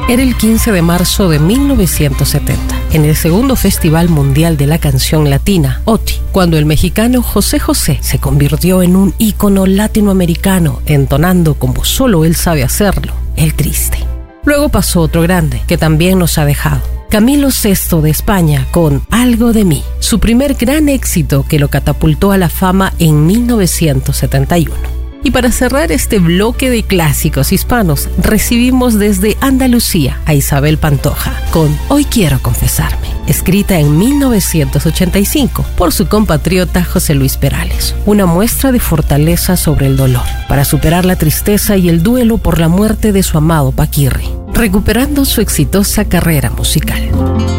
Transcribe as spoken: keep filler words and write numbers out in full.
Era el quince de marzo de mil novecientos setenta, en el segundo Festival Mundial de la Canción Latina, O T I, cuando el mexicano José José se convirtió en un ícono latinoamericano, entonando como solo él sabe hacerlo, El Triste. Luego pasó otro grande, que también nos ha dejado, Camilo sexto de España, con Algo de mí, su primer gran éxito que lo catapultó a la fama en mil novecientos setenta y uno. Y para cerrar este bloque de clásicos hispanos, recibimos desde Andalucía a Isabel Pantoja con Hoy quiero confesarme, escrita en mil novecientos ochenta y cinco por su compatriota José Luis Perales. Una muestra de fortaleza sobre el dolor, para superar la tristeza y el duelo por la muerte de su amado Paquirri, recuperando su exitosa carrera musical.